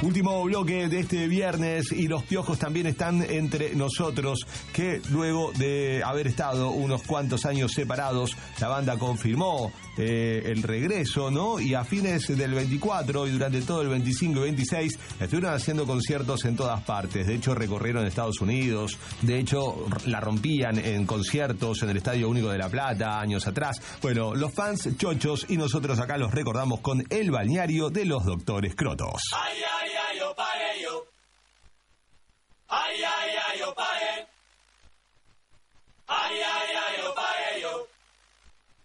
Último bloque de este viernes y los Piojos también están entre nosotros, que luego de haber estado unos cuantos años separados, la banda confirmó el regreso, ¿no? Y a fines del 24 y durante todo el 25 y 26 estuvieron haciendo conciertos en todas partes. De hecho, recorrieron Estados Unidos, de hecho, la rompían en conciertos en el Estadio Único de La Plata años atrás. Bueno, los fans chochos y nosotros acá los recordamos con El Balneario de los Doctores Crotos. Ay, ay, ay, yo pagué yo. Ay, ay, ay, yo pagué. Ay, ay,